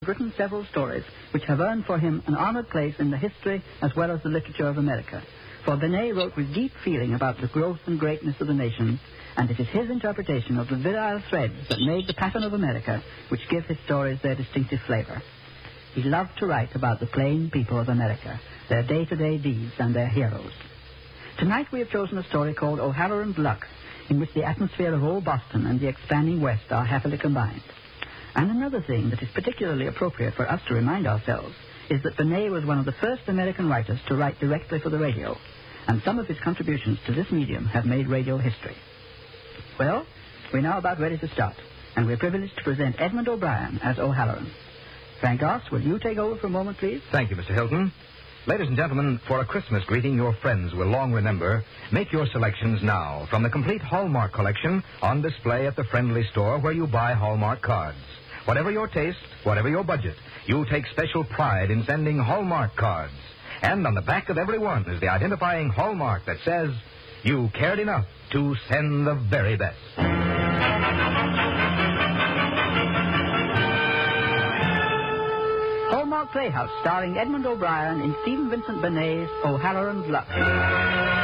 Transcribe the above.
written several stories which have earned for him an honored place in the history as well as the literature of America. For Benet wrote with deep feeling about the growth and greatness of the nation, and it is his interpretation of the virile threads that made the pattern of America which give his stories their distinctive flavor. He loved to write about the plain people of America, their day-to-day deeds and their heroes. Tonight we have chosen a story called O'Halloran's Luck, in which the atmosphere of old Boston and the expanding West are happily combined. And another thing that is particularly appropriate for us to remind ourselves is that Benet was one of the first American writers to write directly for the radio, and some of his contributions to this medium have made radio history. Well, we're now about ready to start, and we're privileged to present Edmund O'Brien as O'Halloran. Frank Goss, will you take over for a moment, please? Thank you, Mr. Hilton. Ladies and gentlemen, for a Christmas greeting your friends will long remember, make your selections now from the complete Hallmark collection on display at the friendly store where you buy Hallmark cards. Whatever your taste, whatever your budget, you take special pride in sending Hallmark cards. And on the back of every one is the identifying Hallmark that says, you cared enough to send the very best. Hallmark Playhouse, starring Edmund O'Brien in Stephen Vincent Benet's O'Halloran's Luck.